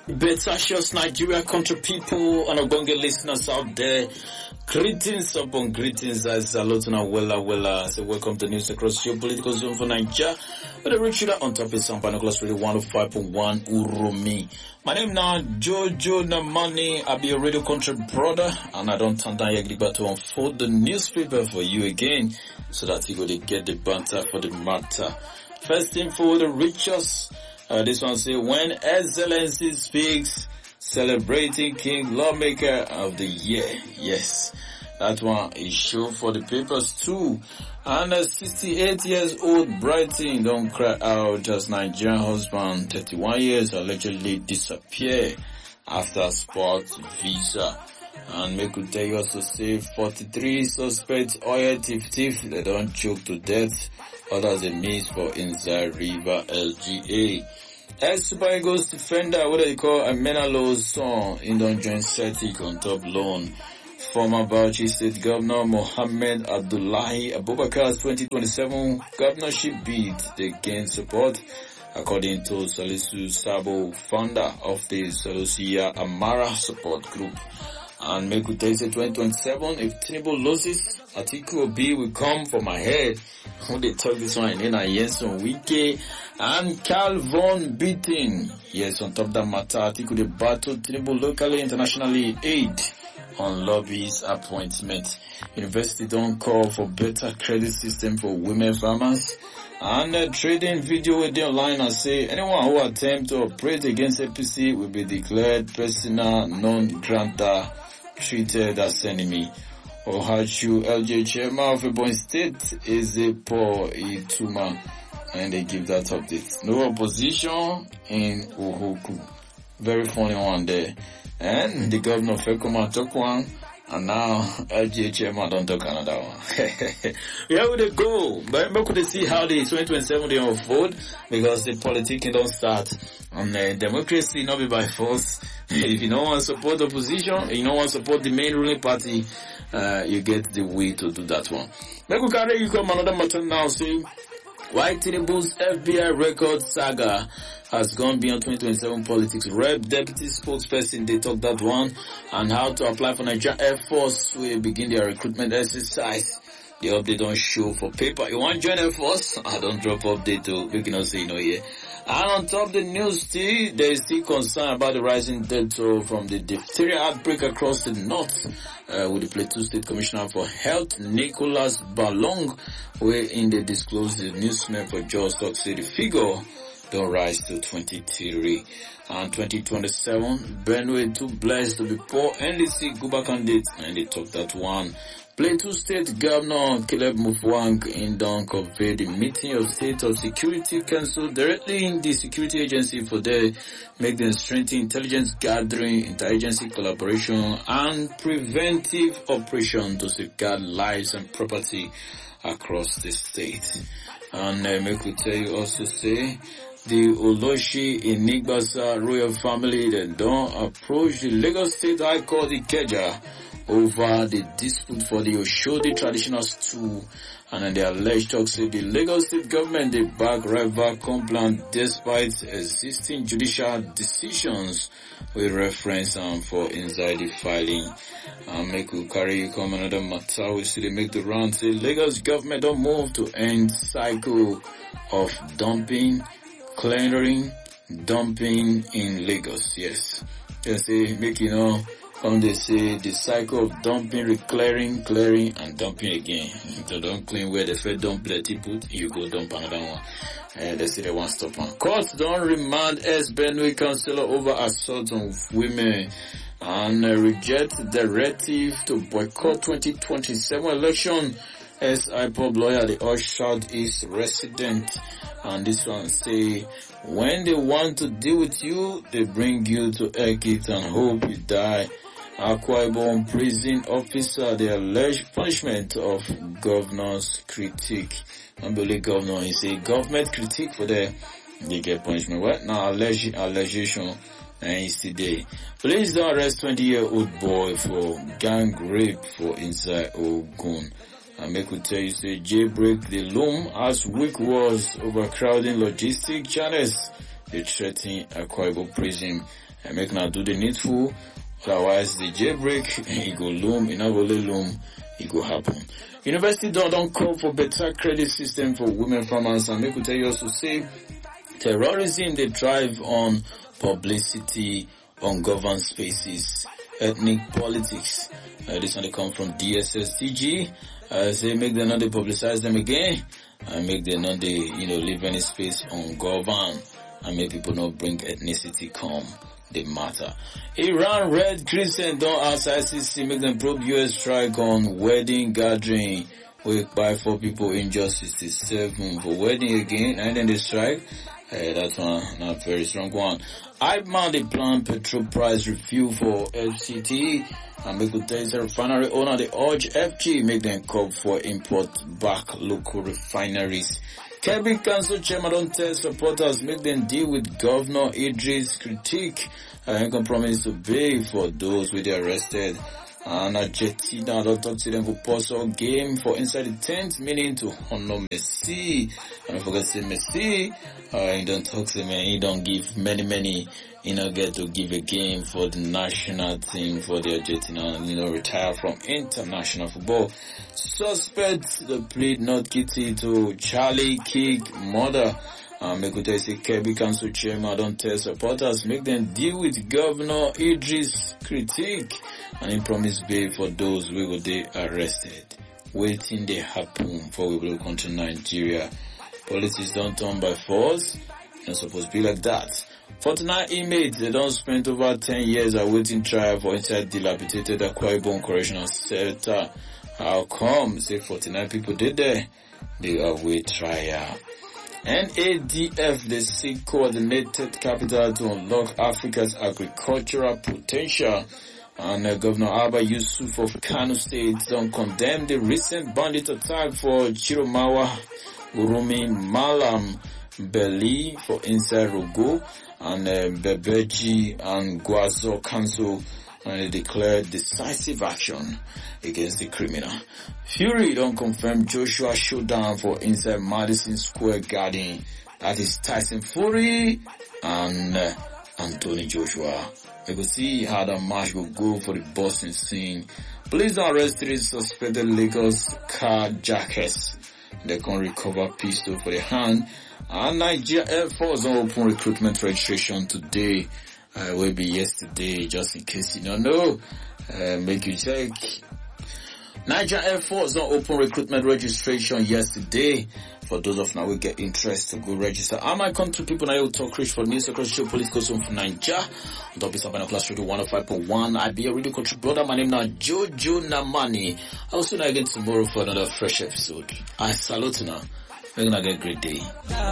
Betacious Nigeria country people and Ogonge listeners out there. Greetings upon greetings. I salute and wella. So welcome to news across your political zone for Nigeria. With a rich on top of San Panacolas Radio 105.1 Urumi. My name now Jojo Namani. I'll be your radio country brother, and I don't turn down your to unfold the newspaper for you again, so that you go to get the banter for the matter. First thing for the richest. This one say, when Excellency speaks, celebrating King Lawmaker of the Year. Yes, that one is shown for the papers too. And a 68 years old Brighton don't cry out as Nigerian husband, 31 years, allegedly disappear after sports visa. And make could tell you also say 43 suspects oil thief, they don't choke to death. Others a miss for inside River LGA. Ex-Super Eagles defender, what they call a Menalo's son, in don't join Celtic on top loan. Former Bauchi State Governor Mohammed Abdullahi Abubakar's 2027 governorship bid, they gain support, according to Salisu Sabo, founder of the Salusia Amara support group. And make good say 2027, if Tinubu loses, Atiku Obi will come for my head. When they talk this one, in a Yenson Wike and Carl Von Beating. Yes, on top of that matter, Atiku the battle Tinubu locally, internationally aid on lobbies appointment. University don't call for better credit system for women farmers. And trading video with the online and say anyone who attempt to operate against APC will be declared persona non grata, treated as enemy. Ohachu LJ chairman of Ebonyi State is a poor Ituma, and they give that update. No opposition in Ohoku. Very funny one there. And the governor of Fekoma took one, and now LJ chairman don't talk another one. Where would they go? But we could see how the 2027 they unfold, because the politicking don't start. And democracy not be by force. If you don't want to support the opposition, you don't want to support the main ruling party, you get the way to do that one. Make we carry you come another matter now, say why Tinubu's FBI record saga has gone beyond 2027 politics. Rep Deputy Spokesperson, they talk that one, and how to apply for Nigerian Air Force will begin their recruitment exercise. The update don't show for paper. You want to join Air Force? I don't drop update to, we cannot say no here. And on top of the news still, there is still concern about the rising death toll from the diphtheria outbreak across the north, with the Plateau State Commissioner for Health, Nicholas Balong, where in the disclosed the newsman for Jos Talk say the figure don't rise to 23. And 2027, Benue too blessed to be poor NDC Guba candidate, and they took that one. Plateau State Governor Caleb Mufwang in Don conveyed the meeting of State of Security Council directly in the security agency for their make them strengthen intelligence gathering, interagency collaboration, and preventive operation to safeguard lives and property across the state. And make we tell you also say the Oloshi in Nigbasa royal family that don't approach the Lagos State High Court Ikeja over the dispute for the Oshodi traditional stool, and then the alleged talk say the Lagos State government they back rival complaint despite existing judicial decisions with reference for inside the filing. Make we carry you come another matter. We see they make the round say Lagos government don't move to end cycle of dumping, clearing, dumping in Lagos. Yes, they say make you know. They say the cycle of dumping, clearing, and dumping again. So don't clean where the Fed dump plenty put, you go dump another one. They say they want stop on. Courts don't remand Benue councillor over assault on women, and reject directive to boycott 2027 election. As IPOB lawyer, the Osh Southeast resident, and this one say, when they want to deal with you, they bring you to Ekit and hope you die. Akwa Ibom prison officer, the alleged punishment of governor's critique. Unbelievable governor, he say government critique for they get punishment. What now? Allegation and he's today. Police don't arrest 20-year-old boy for gang rape for inside Ogun. And make we tell you say jailbreak the loom as weak was overcrowding logistic channels they threaten Akwa Ibom prison and make now do the needful. Otherwise, the jailbreak, it go loom, it not go loom, it go happen. University don't call for better credit system for women farmers, and make we tell you also say terrorism they drive on publicity on governed spaces, ethnic politics. This one they come from DSSDG. Say make them not they publicize them again, and make them not they leave any space on govern, and make people not bring ethnicity come. They matter. Iran Red Crescent don't ask ICC make them probe US strike on wedding gathering. We by 4 people injured 67 for wedding again, and then they strike. That's one not very strong one. IBMA they plan petrol price review for FCT, and make the refinery owner they urge FG make them call for import back local refineries. Kebbi Council Chairman don't tell supporters make them deal with Governor Idris' critique and compromise to pay for those with the arrested. And Argentina don't talk to them for possible game for inside the tent, meaning to honor Messi. And I forget to say Messi, he don't talk to me, he don't give many, get to give a game for the national team for the Argentina, retire from international football. Suspect the plead not guilty to Charlie Kick murder. Make we say Kebbi Council Chairman don't tell supporters make them deal with Governor Idris' critique, and he promised bail for those we will they arrested. Waiting they happen for we will come to Nigeria. Politics don't turn by force. Not supposed to be like that. 49 inmates, they don't spend over 10 years awaiting trial for inside dilapidated Akwa Ibom Correctional Center. How come? Say 49 people did there. They await trial. NADF, the seek coordinated capital to unlock Africa's agricultural potential. And Governor Abba Yusuf of Kano State don't condemn the recent bandit attack for Chiromawa, Urumi, Malam, Beli for inside Rogo, and Bebeji and Gwazo Council, and they declared decisive action against the criminal. Fury don't confirm Joshua showdown for inside Madison Square Garden. That is Tyson Fury and Anthony Joshua. We will see how the match will go for the Boston scene. Police don't arrest 3 suspected Lagos carjackers. They can recover pistol for the hand. And Nigeria Air Force don't open recruitment registration today. Will be yesterday, just in case you don't know. Make you check. Nigeria Air Force don't open recruitment registration yesterday. For those of now we get interest to go register. I might come to people now will talk rich for news across the political zone from Nigeria. Don't be stopping at Class Radio 105.1. I be a radio country brother. My name now Jojo Namani. I will see you again tomorrow for another fresh episode. I salute now. We're gonna get a great day.